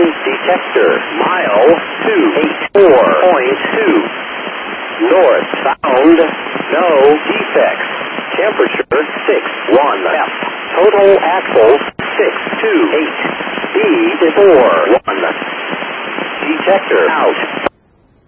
detector. Mile 284.2. North found. No defects. Temperature 61 F. Total axles 628. Speed 41. Detector out.